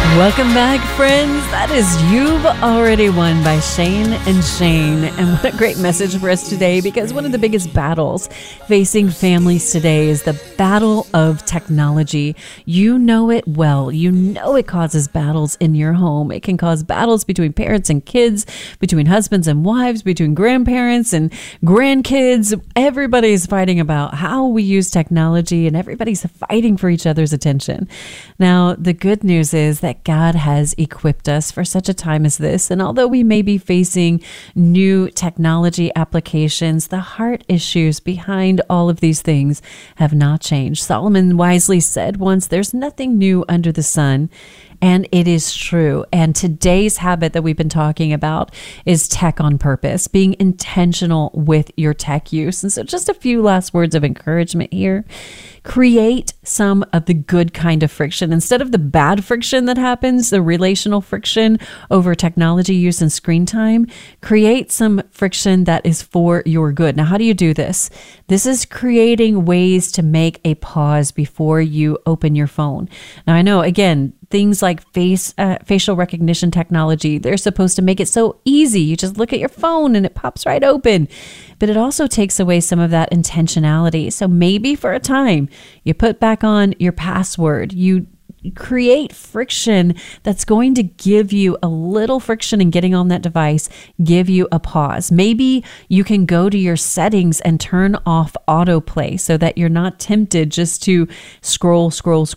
Welcome back, friends. That is You've Already Won by Shane and Shane. And what a great message for us today, because one of the biggest battles facing families today is the battle of technology. You know it well. You know it causes battles in your home. It can cause battles between parents and kids, between husbands and wives, between grandparents and grandkids. Everybody's fighting about how we use technology, and everybody's fighting for each other's attention. Now, the good news is that God has equipped us for such a time as this. And although we may be facing new technology applications, the heart issues behind all of these things have not changed. Solomon wisely said once, "There's nothing new under the sun." And it is true. And today's habit that we've been talking about is tech on purpose, being intentional with your tech use. And so just a few last words of encouragement here. Create some of the good kind of friction. Instead of the bad friction that happens, the relational friction over technology use and screen time, create some friction that is for your good. Now, how do you do this? This is creating ways to make a pause before you open your phone. Now, I know, again, things like facial recognition technology, they're supposed to make it so easy. You just look at your phone and it pops right open. But it also takes away some of that intentionality. So maybe for a time, you put back on your password. You create friction that's going to give you a little friction in getting on that device, give you a pause. Maybe you can go to your settings and turn off autoplay so that you're not tempted just to scroll.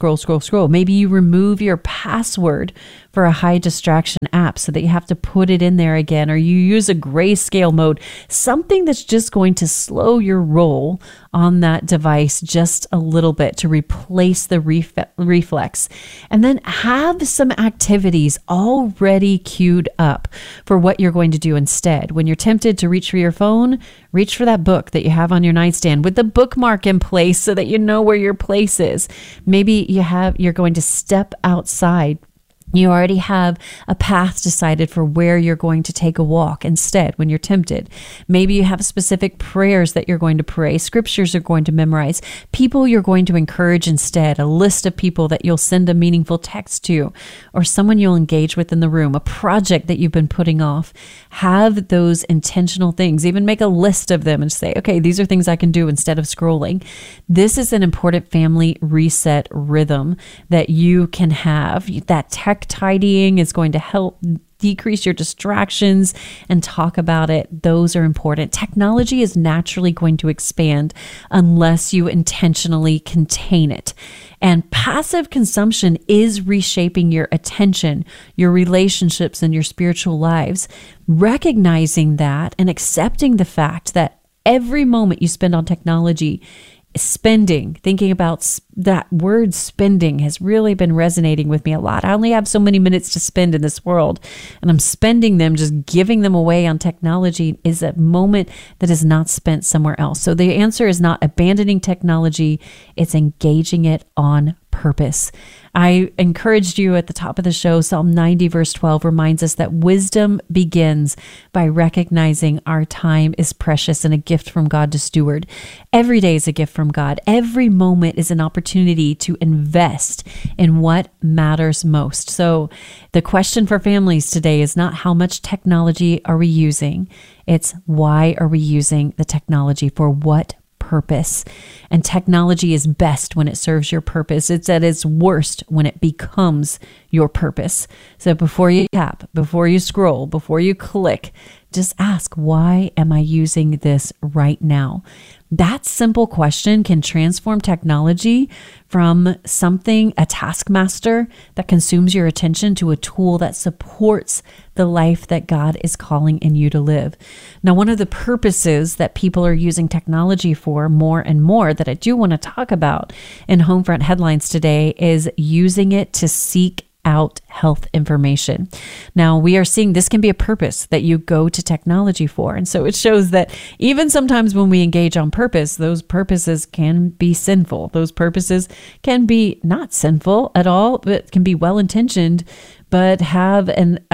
Maybe you remove your password for a high distraction app so that you have to put it in there again, or you use a grayscale mode, something that's just going to slow your roll on that device just a little bit to replace the reflex. And then have some activities already queued up for what you're going to do instead. When you're tempted to reach for your phone, reach for that book that you have on your nightstand with the bookmark in place so that you know where your place is. Maybe you're going to step outside. You already have a path decided for where you're going to take a walk instead when you're tempted. Maybe you have specific prayers that you're going to pray, scriptures you're going to memorize, people you're going to encourage instead, a list of people that you'll send a meaningful text to, or someone you'll engage with in the room, a project that you've been putting off. Have those intentional things. Even make a list of them and say, okay, these are things I can do instead of scrolling. This is an important family reset rhythm that you can have. That tech tidying is going to help decrease your distractions and talk about it. Those are important. Technology is naturally going to expand unless you intentionally contain it. And passive consumption is reshaping your attention, your relationships, and your spiritual lives. Recognizing that and accepting the fact that every moment you spend on technology, spending, thinking about that word spending has really been resonating with me a lot. I only have so many minutes to spend in this world, and I'm spending them, just giving them away on technology is a moment that is not spent somewhere else. So the answer is not abandoning technology, it's engaging it on purpose. I encouraged you at the top of the show. Psalm 90 verse 12 reminds us that wisdom begins by recognizing our time is precious and a gift from God to steward. Every day is a gift from God. Every moment is an opportunity to invest in what matters most. So the question for families today is not how much technology are we using? It's why are we using the technology, for what purpose? And technology is best when it serves your purpose. It's at its worst when it becomes your purpose. So before you tap, before you scroll, before you click, just ask, why am I using this right now? That simple question can transform technology from something, a taskmaster that consumes your attention, to a tool that supports the life that God is calling in you to live. Now, one of the purposes that people are using technology for more and more that I do want to talk about in Homefront Headlines today is using it to seek out health information. Now, we are seeing this can be a purpose that you go to technology for. And so it shows that even sometimes when we engage on purpose, those purposes can be sinful. Those purposes can be not sinful at all, but can be well-intentioned, but have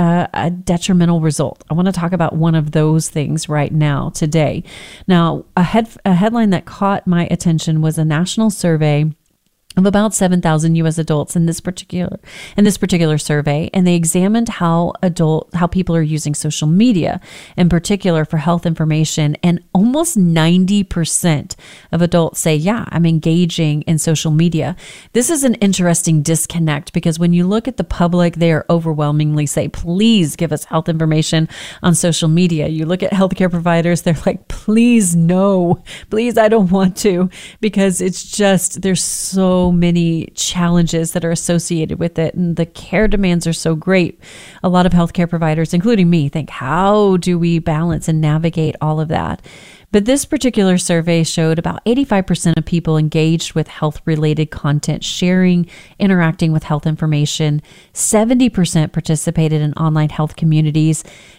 a detrimental result. I want to talk about one of those things right now, today. Now, a headline that caught my attention was a national survey of about 7,000 U.S. adults in this particular survey, and they examined how people are using social media, in particular for health information. And almost 90% of adults say, "Yeah, I'm engaging in social media." This is an interesting disconnect because when you look at the public, they are overwhelmingly say, "Please give us health information on social media." You look at healthcare providers, they're like, "Please, no, please, I don't want to," because it's just there's so many challenges that are associated with it, and the care demands are so great. A lot of healthcare providers, including me, think, how do we balance and navigate all of that? But this particular survey showed about 85% of people engaged with health-related content, sharing, interacting with health information. 70% participated in online health communities.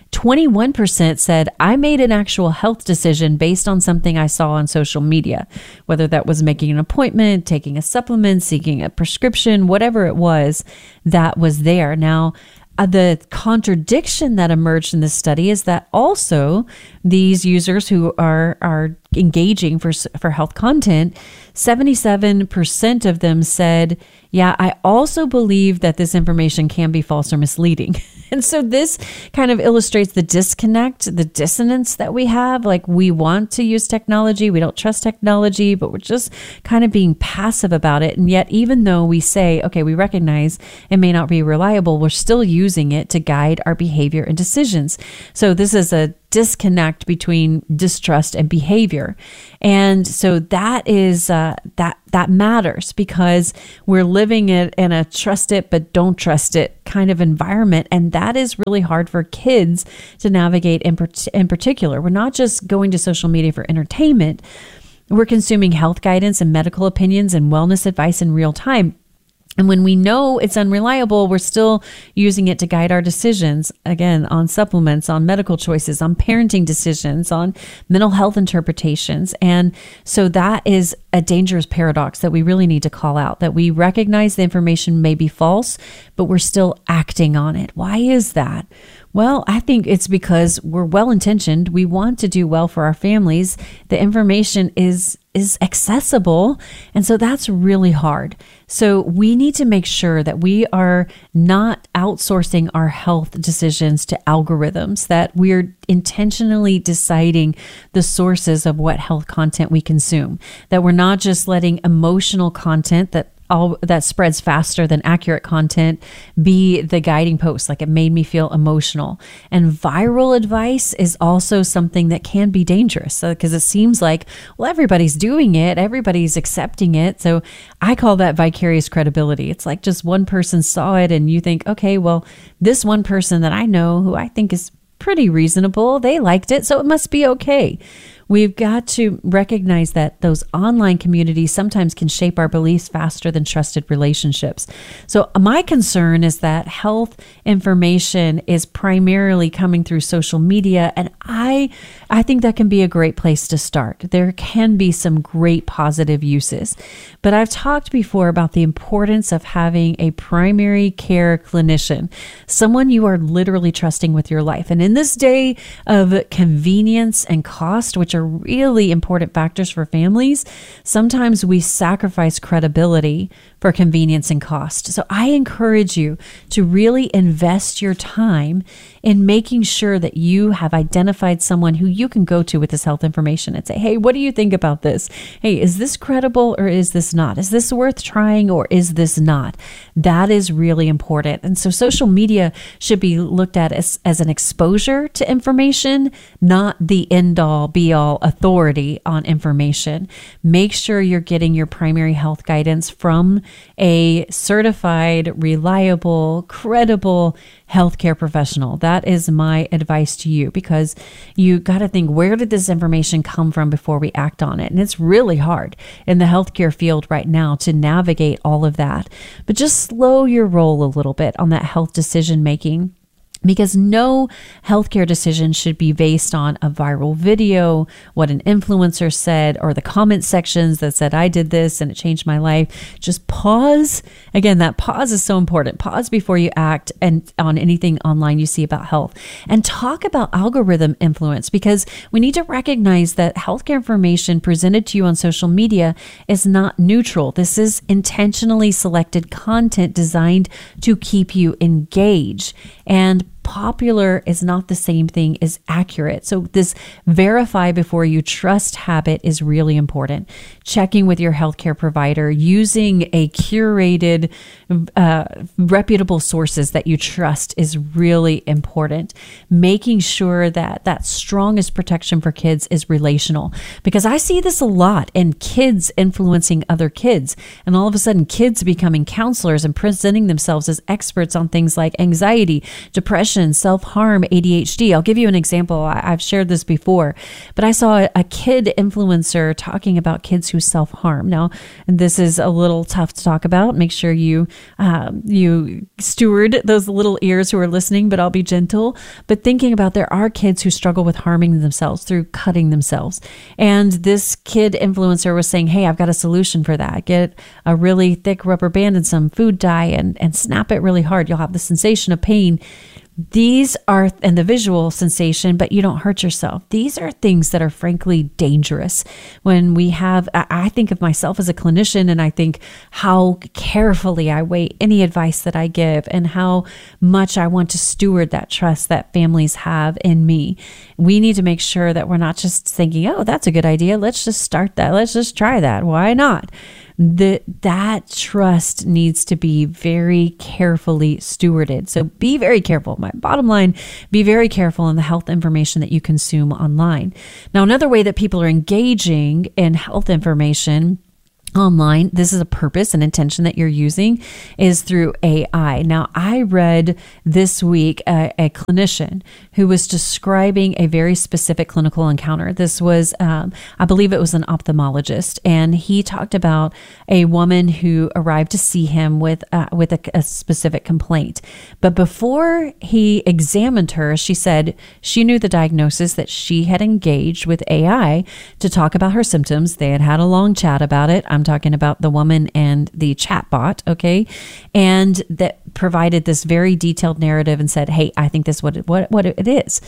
21% said, "I made an actual health decision based on something I saw on social media," whether that was making an appointment, taking a supplement, seeking a prescription, whatever it was that was there. Now, the contradiction that emerged in this study is that also these users who are engaging for health content, 77% of them said, "Yeah, I also believe that this information can be false or misleading." And so this kind of illustrates the disconnect, the dissonance that we have. Like, we want to use technology, we don't trust technology, but we're just kind of being passive about it. And yet, even though we say, okay, we recognize it may not be reliable, we're still using it to guide our behavior and decisions. So this is a disconnect between distrust and behavior. And so that is that matters because we're living in a trust it but don't trust it kind of environment, and that is really hard for kids to navigate in particular. We're not just going to social media for entertainment. We're consuming health guidance and medical opinions and wellness advice in real time. And when we know it's unreliable, we're still using it to guide our decisions, again, on supplements, on medical choices, on parenting decisions, on mental health interpretations. And so that is a dangerous paradox that we really need to call out, that we recognize the information may be false, but we're still acting on it. Why is that? Well, I think it's because we're well-intentioned. We want to do well for our families. The information is accessible. And so that's really hard. So we need to make sure that we are not outsourcing our health decisions to algorithms, that we're intentionally deciding the sources of what health content we consume, that we're not just letting emotional content that spreads faster than accurate content be the guiding post. Like, it made me feel emotional. And viral advice is also something that can be dangerous because it seems like, well, everybody's doing it, everybody's accepting it. So I call that vicarious credibility. It's like just one person saw it and you think, okay, well, this one person that I know who I think is pretty reasonable, they liked it, so it must be okay. We've got to recognize that those online communities sometimes can shape our beliefs faster than trusted relationships. So my concern is that health information is primarily coming through social media, and I think that can be a great place to start. There can be some great positive uses, but I've talked before about the importance of having a primary care clinician, someone you are literally trusting with your life. And in this day of convenience and cost, which are really important factors for families, sometimes we sacrifice credibility for convenience and cost. So I encourage you to really invest your time in making sure that you have identified someone who you can go to with this health information and say, hey, what do you think about this? Hey, is this credible or is this not? Is this worth trying or is this not? That is really important. And so social media should be looked at as an exposure to information, not the end-all, be-all authority on information. Make sure you're getting your primary health guidance from a certified, reliable, credible healthcare professional. That is my advice to you, because you got to think, where did this information come from before we act on it? And it's really hard in the healthcare field right now to navigate all of that. But just slow your roll a little bit on that health decision making. Because no healthcare decision should be based on a viral video, what an influencer said, or the comment sections that said, I did this and it changed my life. Just pause. Again, that pause is so important. Pause before you act and on anything online you see about health. And talk about algorithm influence, because we need to recognize that healthcare information presented to you on social media is not neutral. This is intentionally selected content designed to keep you engaged. And popular is not the same thing as accurate. So this verify before you trust habit is really important. Checking with your healthcare provider, using a curated, reputable sources that you trust is really important. Making sure that that strongest protection for kids is relational, because I see this a lot in kids influencing other kids, and all of a sudden kids becoming counselors and presenting themselves as experts on things like anxiety, depression, self-harm, ADHD. I'll give you an example. I've shared this before, but I saw a kid influencer talking about kids who self-harm. Now, this is a little tough to talk about. Make sure you steward those little ears who are listening, but I'll be gentle. But thinking about, there are kids who struggle with harming themselves through cutting themselves. And this kid influencer was saying, hey, I've got a solution for that. Get a really thick rubber band and some food dye and snap it really hard. You'll have the sensation of pain. These are, and the visual sensation, but you don't hurt yourself. These are things that are frankly dangerous. When we have, I think of myself as a clinician, and I think how carefully I weigh any advice that I give and how much I want to steward that trust that families have in me. We need to make sure that we're not just thinking, oh, that's a good idea. Let's just start that. Let's just try that. Why not? That trust needs to be very carefully stewarded. So be very careful. My bottom line, be very careful in the health information that you consume online. Now, another way that people are engaging in health information online, this is a purpose and intention that you're using, is through AI. Now, I read this week a clinician who was describing a very specific clinical encounter. This was, I believe it was an ophthalmologist, and he talked about a woman who arrived to see him with a specific complaint. But before he examined her, she said she knew the diagnosis, that she had engaged with AI to talk about her symptoms. They had had a long chat about it. I'm talking about the woman and the chatbot, okay? And that provided this very detailed narrative and said, hey, I think this is what it is.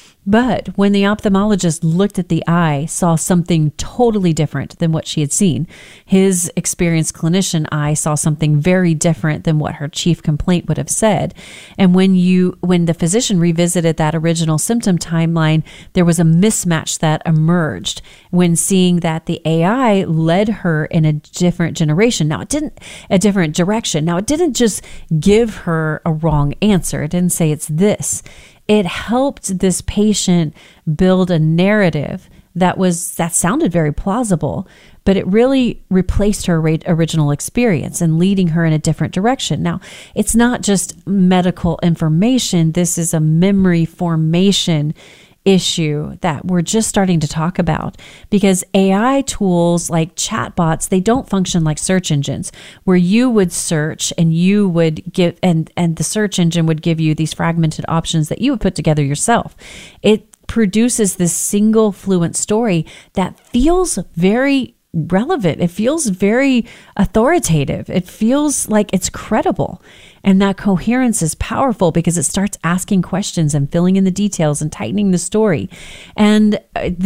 But when the ophthalmologist looked at the eye, saw something totally different than what she had seen. His experienced clinician eye saw something very different than what her chief complaint would have said. And when the physician revisited that original symptom timeline, there was a mismatch that emerged when seeing that the AI led her in a different generation. Now, a different direction. Now, it didn't just give her a wrong answer. It didn't say it's this. It helped this patient build a narrative that sounded very plausible, but it really replaced her original experience and leading her in a different direction. Now, it's not just medical information. This is a memory formation issue that we're just starting to talk about, because AI tools like chatbots, they don't function like search engines where you would search and you would give and the search engine would give you these fragmented options that you would put together yourself. It produces this single fluent story that feels very relevant. It feels very authoritative. It feels like it's credible. And that coherence is powerful because it starts asking questions and filling in the details and tightening the story. And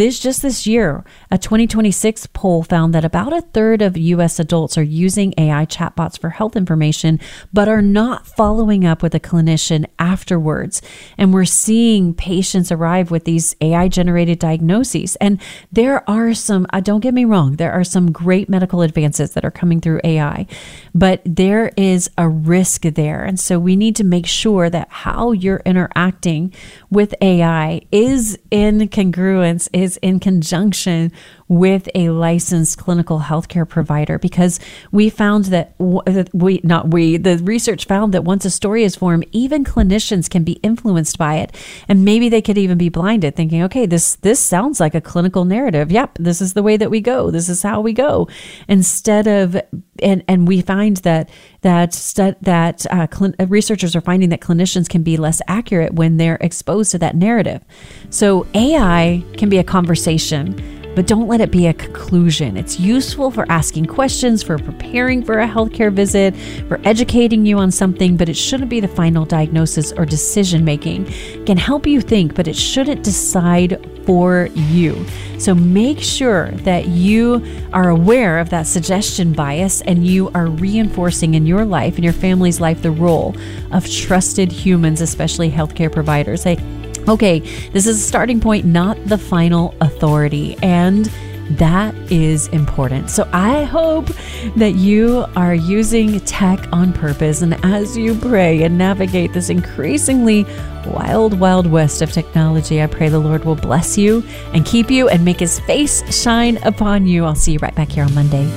this year, a 2026 poll found that about a third of U.S. adults are using AI chatbots for health information, but are not following up with a clinician afterwards. And we're seeing patients arrive with these AI-generated diagnoses. And there are some, don't get me wrong, there are some great medical advances that are coming through AI, but there is a risk there. And so we need to make sure that how you're interacting with AI is in congruence, is in conjunction with a licensed clinical healthcare provider, because we found that the research found that once a story is formed, even clinicians can be influenced by it. And maybe they could even be blinded, thinking, okay, this sounds like a clinical narrative. Yep, this is the way that we go. This is how we go. Instead of, and we find that researchers are finding that clinicians can be less accurate when they're exposed to that narrative. So AI can be a conversation, but don't let it be a conclusion. It's useful for asking questions, for preparing for a healthcare visit, for educating you on something, but it shouldn't be the final diagnosis or decision making. It can help you think, but it shouldn't decide for you. So make sure that you are aware of that suggestion bias and you are reinforcing in your life, in your family's life, the role of trusted humans, especially healthcare providers. Okay, this is a starting point, not the final authority, and that is important. So I hope that you are using tech on purpose, and as you pray and navigate this increasingly wild, wild west of technology, I pray the Lord will bless you and keep you and make his face shine upon you. I'll see you right back here on Monday.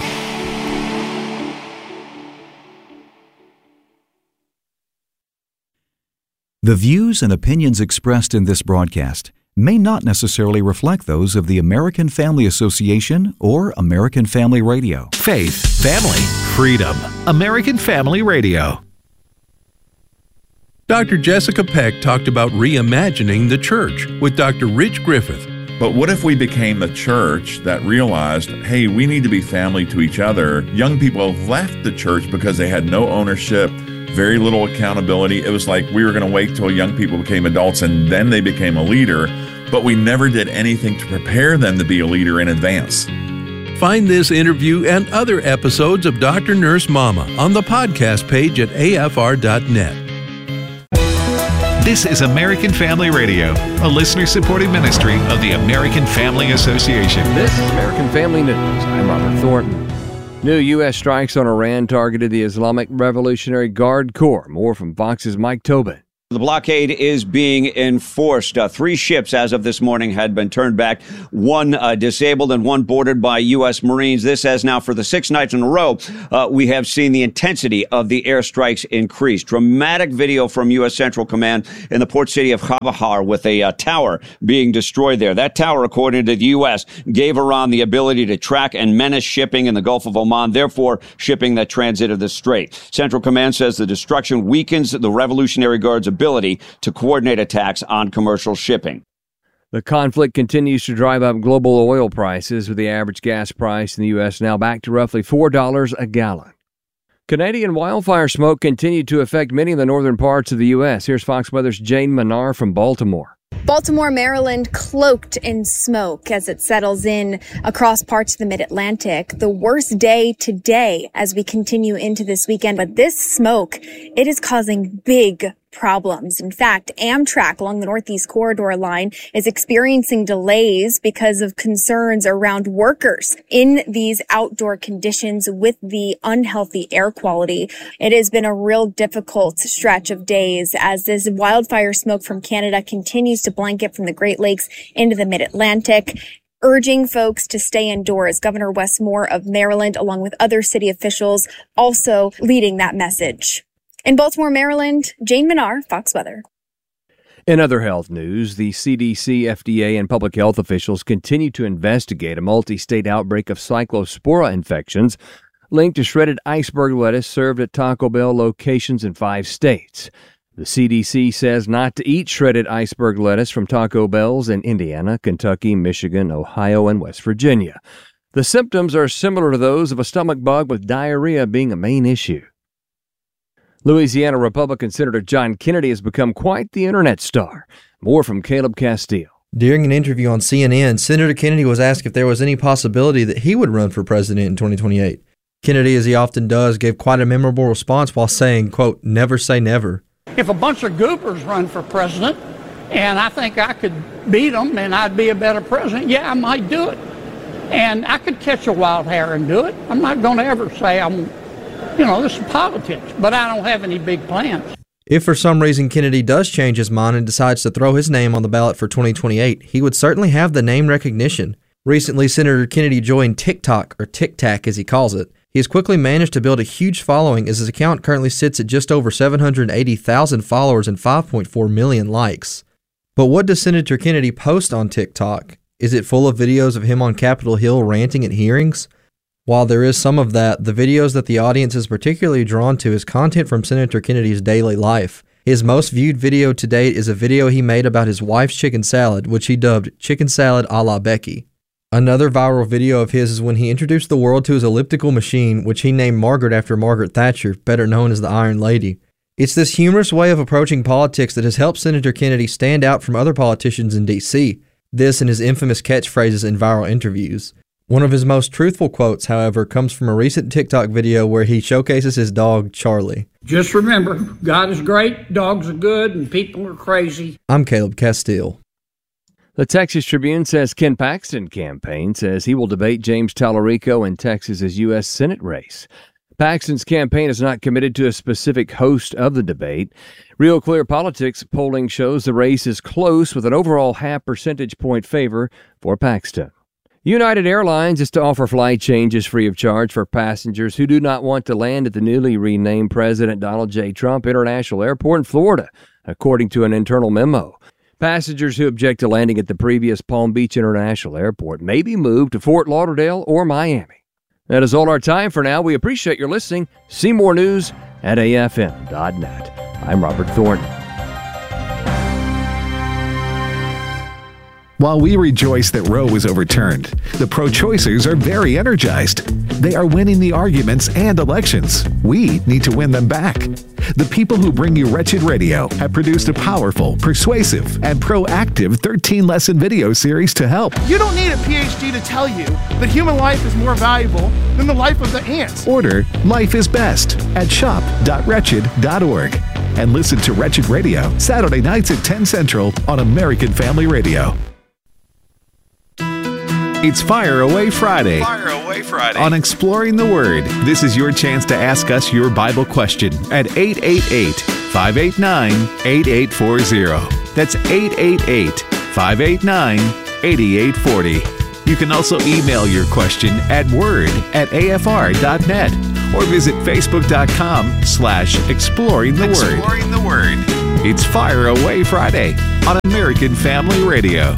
The views and opinions expressed in this broadcast may not necessarily reflect those of the American Family Association or American Family Radio. Faith, family, freedom. American Family Radio. Dr. Jessica Peck talked about reimagining the church with Dr. Rich Griffith. But what if we became a church that realized, hey, we need to be family to each other? Young people left the church because they had no ownership, very little accountability. It was like we were going to wait till young people became adults and then they became a leader, but we never did anything to prepare them to be a leader in advance. Find this interview and other episodes of Dr. Nurse Mama on the podcast page at afr.net. This is American Family Radio, a listener-supported ministry of the American Family Association. This is American Family News. I'm Robert Thornton. New U.S. strikes on Iran targeted the Islamic Revolutionary Guard Corps. More from Fox's Mike Tobin. The blockade is being enforced. 3 ships as of this morning had been turned back, 1 disabled and 1 boarded by U.S. Marines. This has now, for the 6 nights in a row, we have seen the intensity of the airstrikes increase. Dramatic video from U.S. Central Command in the port city of Chabahar with a tower being destroyed there. That tower, according to the U.S., gave Iran the ability to track and menace shipping in the Gulf of Oman, therefore shipping that transited the strait. Central Command says the destruction weakens the Revolutionary Guard's ability to coordinate attacks on commercial shipping. The conflict continues to drive up global oil prices, with the average gas price in the U.S. now back to roughly $4 a gallon. Canadian wildfire smoke continued to affect many of the northern parts of the U.S. Here's Fox Weather's Jane Menard from Baltimore. Baltimore, Maryland, cloaked in smoke as it settles in across parts of the mid-Atlantic. The worst day today as we continue into this weekend. But this smoke, it is causing big problems. In fact, Amtrak along the Northeast Corridor line is experiencing delays because of concerns around workers in these outdoor conditions with the unhealthy air quality. It has been a real difficult stretch of days as this wildfire smoke from Canada continues to blanket from the Great Lakes into the mid-Atlantic, urging folks to stay indoors. Governor Wes Moore of Maryland, along with other city officials, also leading that message. In Baltimore, Maryland, Jane Menard, Fox Weather. In other health news, the CDC, FDA, and public health officials continue to investigate a multi-state outbreak of Cyclospora infections linked to shredded iceberg lettuce served at Taco Bell locations in 5 states. The CDC says not to eat shredded iceberg lettuce from Taco Bells in Indiana, Kentucky, Michigan, Ohio, and West Virginia. The symptoms are similar to those of a stomach bug, with diarrhea being a main issue. Louisiana Republican Senator John Kennedy has become quite the internet star. More from Caleb Castile. During an interview on CNN, Senator Kennedy was asked if there was any possibility that he would run for president in 2028. Kennedy, as he often does, gave quite a memorable response while saying, quote, "Never say never." If a bunch of goopers run for president and I think I could beat them and I'd be a better president, yeah, I might do it. And I could catch a wild hare and do it. I'm not going to ever say this is politics, but I don't have any big plans. If for some reason Kennedy does change his mind and decides to throw his name on the ballot for 2028, he would certainly have the name recognition. Recently, Senator Kennedy joined TikTok, or TikTok as he calls it. He has quickly managed to build a huge following as his account currently sits at just over 780,000 followers and 5.4 million likes. But what does Senator Kennedy post on TikTok? Is it full of videos of him on Capitol Hill ranting at hearings? While there is some of that, the videos that the audience is particularly drawn to is content from Senator Kennedy's daily life. His most viewed video to date is a video he made about his wife's chicken salad, which he dubbed Chicken Salad a la Becky. Another viral video of his is when he introduced the world to his elliptical machine, which he named Margaret after Margaret Thatcher, better known as the Iron Lady. It's this humorous way of approaching politics that has helped Senator Kennedy stand out from other politicians in D.C., this and his infamous catchphrases in viral interviews. One of his most truthful quotes, however, comes from a recent TikTok video where he showcases his dog, Charlie. Just remember, God is great, dogs are good, and people are crazy. I'm Caleb Castile. The Texas Tribune says Ken Paxton campaign says he will debate James Tallarico in Texas's U.S. Senate race. Paxton's campaign is not committed to a specific host of the debate. Real Clear Politics polling shows the race is close with an overall half percentage point favor for Paxton. United Airlines is to offer flight changes free of charge for passengers who do not want to land at the newly renamed President Donald J. Trump International Airport in Florida, according to an internal memo. Passengers who object to landing at the previous Palm Beach International Airport may be moved to Fort Lauderdale or Miami. That is all our time for now. We appreciate your listening. See more news at afm.net. I'm Robert Thornton. While we rejoice that Roe was overturned, the pro-choicers are very energized. They are winning the arguments and elections. We need to win them back. The people who bring you Wretched Radio have produced a powerful, persuasive, and proactive 13-lesson video series to help. You don't need a PhD to tell you that human life is more valuable than the life of the ants. Order Life is Best at shop.wretched.org and listen to Wretched Radio Saturday nights at 10 Central on American Family Radio. It's Fire Away Friday. Fire Away Friday. On Exploring the Word, this is your chance to ask us your Bible question at 888-589-8840. That's 888-589-8840. You can also email your question at word@afr.net or visit facebook.com/exploring the word. Exploring the Word. It's Fire Away Friday on American Family Radio.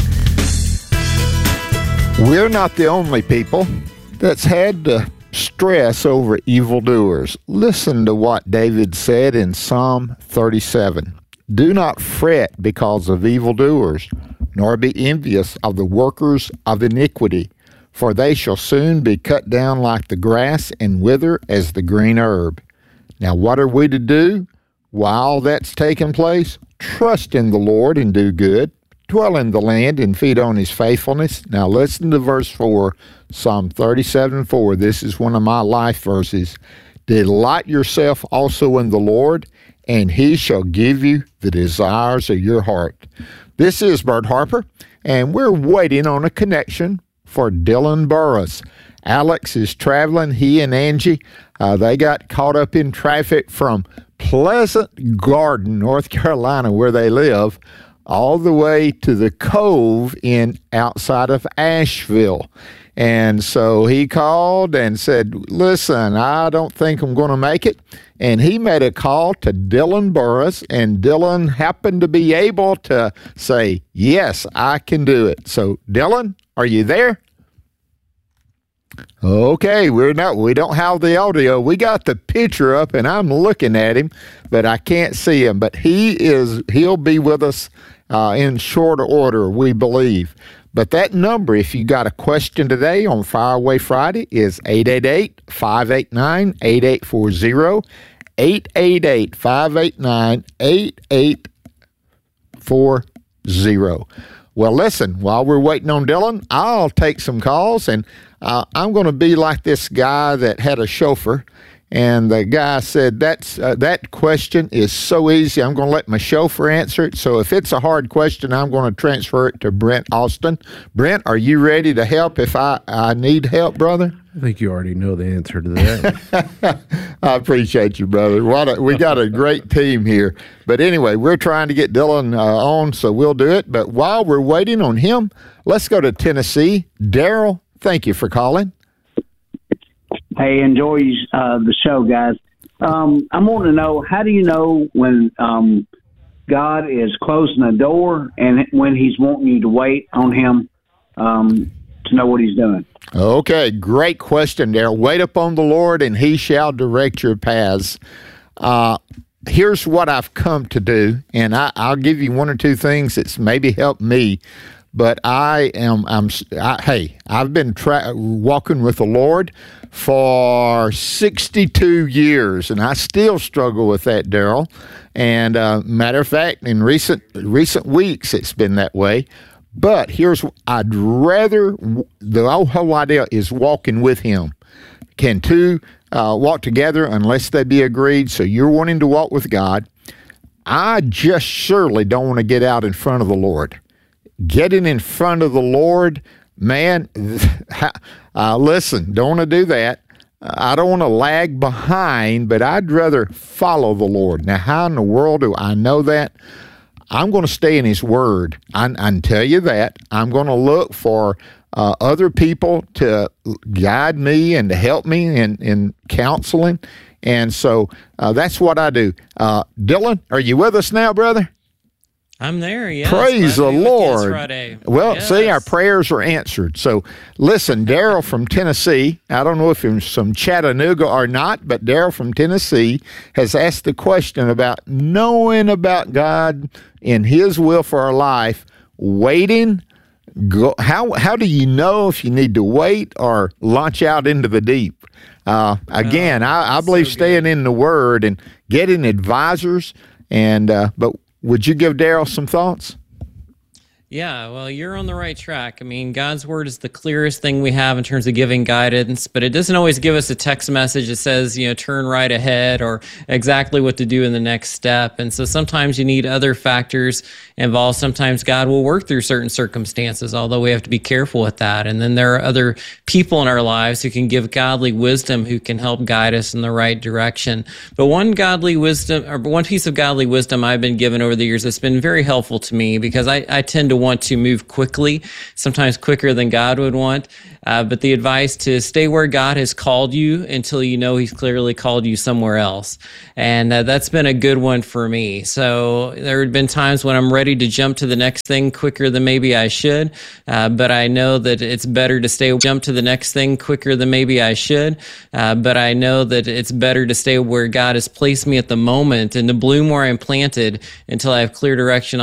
We're not the only people that's had to stress over evildoers. Listen to what David said in Psalm 37. Do not fret because of evildoers, nor be envious of the workers of iniquity, for they shall soon be cut down like the grass and wither as the green herb. Now what are we to do while that's taking place? Trust in the Lord and do good. Dwell in the land and feed on his faithfulness. Now listen to verse 4, Psalm 37:4. This is one of my life verses. Delight yourself also in the Lord, and he shall give you the desires of your heart. This is Bert Harper, and we're waiting on a connection for Dylan Burris. Alex is traveling. He and Angie, they got caught up in traffic from Pleasant Garden, North Carolina, where they live, all the way to the Cove outside of Asheville. And so he called and said, listen, I don't think I'm going to make it. And he made a call to Dylan Burris, and Dylan happened to be able to say, yes, I can do it. So Dylan, are you there? Okay, we don't have the audio. We got the picture up, and I'm looking at him, but I can't see him. But he'll be with us in short order, we believe. But that number, if you got a question today on Fire Away Friday, is 888-589-8840, 888-589-8840. Well, listen, while we're waiting on Dylan, I'll take some calls, and I'm going to be like this guy that had a chauffeur, And the guy said, that question is so easy, I'm going to let my chauffeur answer it. So if it's a hard question, I'm going to transfer it to Brent Austin. Brent, are you ready to help if I need help, brother? I think you already know the answer to that. I appreciate you, brother. We got a great team here. But anyway, we're trying to get Dylan on, so we'll do it. But while we're waiting on him, let's go to Tennessee. Daryl, thank you for calling. Hey, enjoy the show, guys. I want to know, how do you know when God is closing a door and when he's wanting you to wait on him to know what he's doing? Okay, great question, Daryl. Wait upon the Lord, and he shall direct your paths. Here's what I've come to do, and I'll give you one or two things that's maybe helped me. But I've been walking with the Lord for 62 years, and I still struggle with that, Daryl. And matter of fact, in recent weeks, it's been that way. But here's, I'd rather, the whole idea is walking with him. Can two walk together unless they be agreed? So you're wanting to walk with God. I just surely don't want to get out in front of the Lord. Getting in front of the Lord, man, listen, don't want to do that. I don't want to lag behind, but I'd rather follow the Lord. Now, how in the world do I know that? I'm going to stay in his word. I can tell you that. I'm going to look for other people to guide me and to help me in counseling. And so that's what I do. Dylan, are you with us now, brother? I'm there, yes. Praise the Lord. Well, yes. See, our prayers are answered. So, listen, Daryl from Tennessee, I don't know if he's from Chattanooga or not, but Daryl from Tennessee has asked the question about knowing about God and his will for our life, waiting. How do you know if you need to wait or launch out into the deep? Again, I believe staying in the Word and getting advisors, and but would you give Daryl some thoughts? Yeah, well, you're on the right track. I mean, God's word is the clearest thing we have in terms of giving guidance, but it doesn't always give us a text message that says, turn right ahead or exactly what to do in the next step. And so sometimes you need other factors involved. Sometimes God will work through certain circumstances, although we have to be careful with that. And then there are other people in our lives who can give godly wisdom, who can help guide us in the right direction. But one piece of godly wisdom I've been given over the years that's been very helpful to me, because I tend to want to move quickly, sometimes quicker than God would want. But the advice to stay where God has called you until you know he's clearly called you somewhere else. And that's been a good one for me. So there have been times when I'm ready to jump to the next thing quicker than maybe I should. But I know that it's better to jump to the next thing quicker than maybe I should. But I know that it's better to stay where God has placed me at the moment and to bloom where I'm planted until I have clear direction